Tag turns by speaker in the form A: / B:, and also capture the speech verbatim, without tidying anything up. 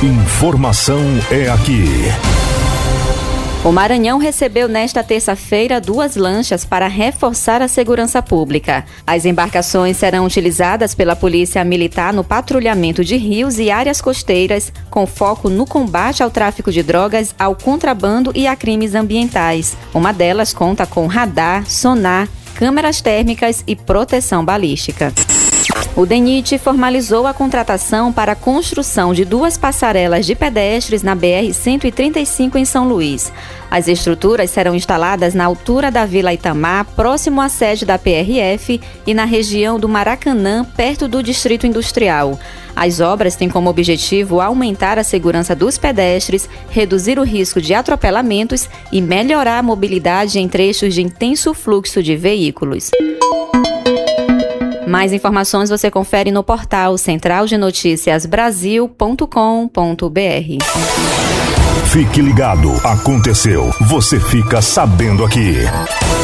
A: Informação é aqui.
B: O Maranhão recebeu nesta terça-feira duas lanchas para reforçar a segurança pública. As embarcações serão utilizadas pela Polícia Militar no patrulhamento de rios e áreas costeiras, com foco no combate ao tráfico de drogas, ao contrabando e a crimes ambientais. Uma delas conta com radar, sonar, câmeras térmicas e proteção balística. O DENIT formalizou a contratação para a construção de duas passarelas de pedestres na B R cento e trinta e cinco em São Luís. As estruturas serão instaladas na altura da Vila Itamar, próximo à sede da P R F, e na região do Maracanã, perto do Distrito Industrial. As obras têm como objetivo aumentar a segurança dos pedestres, reduzir o risco de atropelamentos e melhorar a mobilidade em trechos de intenso fluxo de veículos. Mais informações você confere no portal central de noticias brasil ponto com ponto br.
A: Fique ligado, aconteceu, você fica sabendo aqui.